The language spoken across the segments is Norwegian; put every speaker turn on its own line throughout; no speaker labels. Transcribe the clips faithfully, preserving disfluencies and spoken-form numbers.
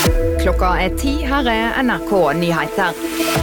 Klokka er ti, her er N R K Nyheter.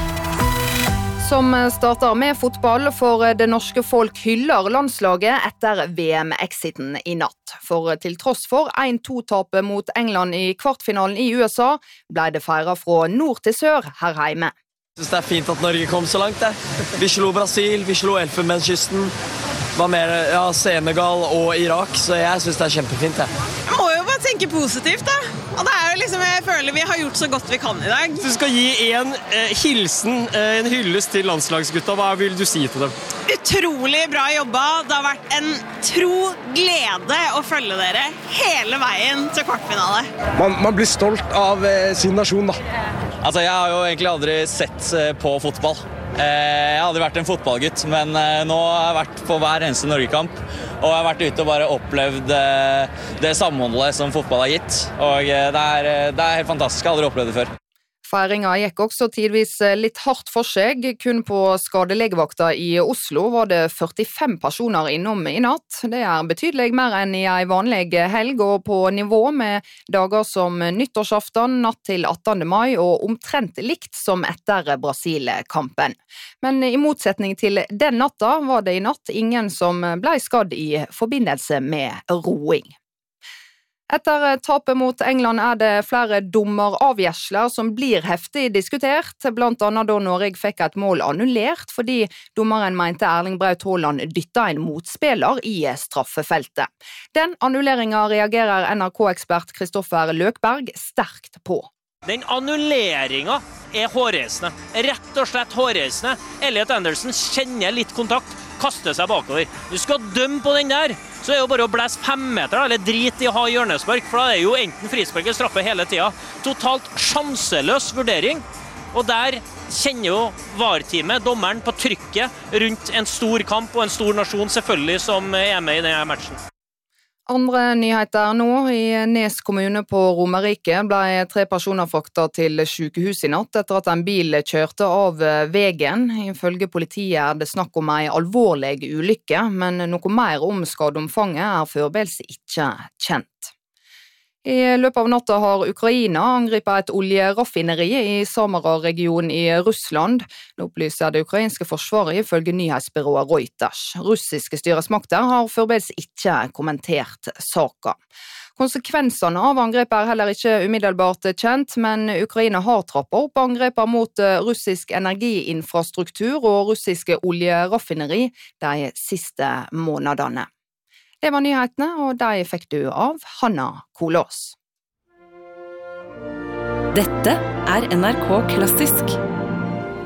Som starter med fotball, for det norske folk hyller landslaget etter V M-exiten i natt. For til tross for en to tapet mot England i kvartfinalen i U S A, ble det feiret fra nord til sør her hjemme.
Jeg synes det er fint at Norge kom så langt der. Vi slo Brasil, vi slo Elfenbenskysten, var mer, ja, Senegal og Irak, så jeg synes det er kjempefint. Ja.
Jeg må jo bare tenke positivt da. Og det er jo liksom, jeg føler vi har gjort så godt vi kan i dag.
Du skal gi en eh, hilsen, eh, en hyllest til landslagsgutta. Hva vil du si til dem?
Utrolig bra jobba. Det har vært en tro glede å følge dere hele veien til kvartfinale.
Man, man blir stolt av eh, sin nasjon da.
Altså, jeg har jo egentlig aldri sett eh, på fotball. Jeg har aldri vært en fotballgutt, men nå har jeg vært på hver eneste Norgekamp, og jeg har vært ute og bare opplevd det samholdet som fotball har gitt, og det er, det er helt fantastisk, jeg har aldri opplevd det før.
Feiringen gikk også tidvis litt hardt for seg. Kun på skadelegevakta i Oslo var det førtifem personer innom i natt. Det er betydelig mer enn i en vanlig helg, og på nivå med dager som nyttårsaften, natt til attende mai, og omtrent likt som etter Brasil-kampen. Men i motsetning til den natta var det i natt ingen som ble skadd i forbindelse med roing. Etter tapet mot England er det flere dommeravgjørsler som blir heftig diskutert, blant annet da Norge fikk et mål annullert fordi dommeren mente Erling Braut Haaland dytta en motspiller i straffefeltet. Den annulleringen reagerer N R K-ekspert Kristoffer Løkberg sterkt på.
Den annulleringen er hårreisende, rett og slett hårreisende. Elliot Anderson kjenner litt kontakt, kaster seg bakover. Du skal dømme på den der, så er det jo bare å blæse fem meter, eller drit i å ha hjørnespark, for da er jo enten frispark eller straffe hele tiden. Totalt sjanseløs vurdering, og der kjenner jo V A R-teamet, dommeren, på trykket rundt en stor kamp og en stor nasjon selvfølgelig som er med i denne matchen.
Andre nyheter nå. I Nes kommune på Romerike ble tre personer fraktet til sykehus i natt etter at en bil kjørte av veien. Ifølge politiet er det snakk om en alvorlig ulykke, men noe mer om skadeomfanget er foreløpig ikke kjent. I løpet av natta har Ukraina angrepet et oljeraffineri i Samara-regionen i Russland. Det opplyser det ukrainske forsvaret ifølge nyhetsbyrået Reuters. Russiske styresmakter har foreløpig ikke kommentert saken. Konsekvensene av angrepet er heller ikke umiddelbart kjent, men Ukraina har trappet opp angrepet mot russisk energiinfrastruktur og russiske oljeraffineri de siste månedene. Det var nyhetene, og de fikk du av Hanna Kolås.
Dette er N R K Klassisk.